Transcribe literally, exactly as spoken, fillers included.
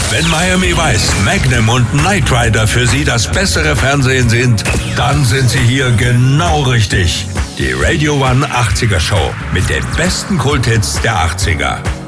Wenn Miami Vice, Magnum und Knight Rider für Sie das bessere Fernsehen sind, dann sind Sie hier genau richtig. Die Radio One achtziger Show mit den besten Kulthits der achtziger.